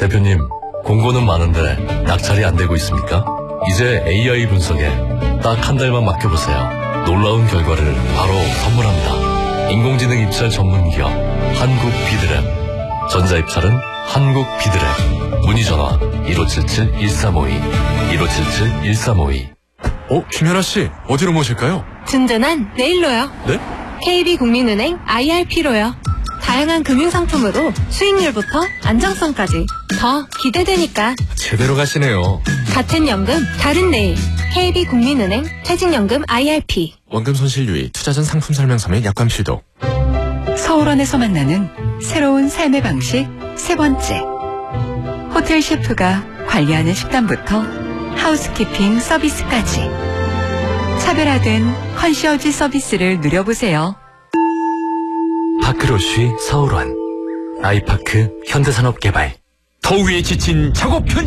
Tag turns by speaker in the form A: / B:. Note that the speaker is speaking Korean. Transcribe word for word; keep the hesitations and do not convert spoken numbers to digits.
A: 대표님, 공고는 많은데 낙찰이 안 되고 있습니까? 이제 에이아이 분석에 딱 한 달만 맡겨보세요. 놀라운 결과를 바로 선물합니다. 인공지능 입찰 전문기업 한국 비드랩. 전자입찰은 한국 비드랩. 문의 전화 일오칠칠 일삼오이 일오칠칠 일삼오이.
B: 어, 김연아씨, 어디로 모실까요?
C: 든든한 내일로요.
B: 네?
C: 케이비국민은행 아이알피로요. 다양한 금융상품으로 수익률부터 안정성까지 더 기대되니까.
B: 제대로 가시네요.
C: 같은 연금, 다른 내일. 케이비국민은행 퇴직연금 아이알피.
B: 원금 손실 유의, 투자 전 상품 설명서 및 약관 필독.
D: 서울원에서 만나는 새로운 삶의 방식 세 번째. 호텔 셰프가 관리하는 식단부터 하우스키핑 서비스까지 차별화된 컨시어지 서비스를 누려보세요.
E: 파크로쉬 서울원, 아이파크 현대산업개발.
F: 더위에 지친 작업 현